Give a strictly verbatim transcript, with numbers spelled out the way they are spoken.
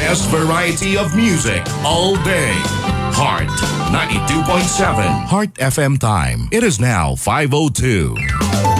best variety of music all day. Heart ninety-two point seven. Heart F M time. It is now five oh two.